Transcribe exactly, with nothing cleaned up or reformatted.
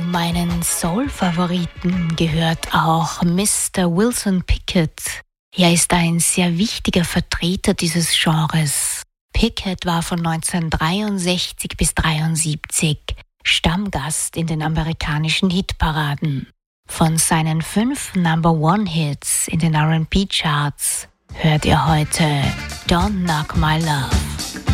meinen Soul-Favoriten gehört auch Mister Wilson Pickett. Er ist ein sehr wichtiger Vertreter dieses Genres. Pickett war von neunzehnhundertdreiundsechzig bis dreiundsiebzig Stammgast in den amerikanischen Hitparaden. Von seinen fünf Number-One-Hits in den R and B-Charts hört ihr heute Don't Knock My Love.